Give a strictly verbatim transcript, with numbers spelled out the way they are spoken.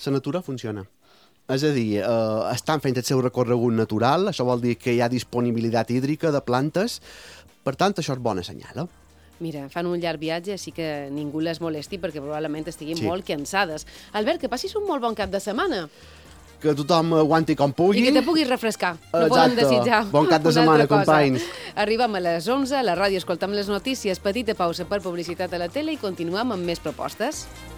la natura funciona. És a dir, eh, estan fent el seu recorregut natural, això vol dir que hi ha disponibilitat hídrica de plantes, per tant, això és bona senyal. Eh? Mira, fan un llarg viatge, així que ningú les molesti perquè probablement estiguin Sí. molt cansades. Albert, que passis un molt bon cap de setmana Que tothom aguanti com pugui. i que te puguis refrescar. No podem Exacte. desitjar Bon cap de una setmana, altra cosa. companys. Arribem a les onze, a la ràdio escoltem les notícies, petita pausa per publicitat a la tele i continuem amb més propostes.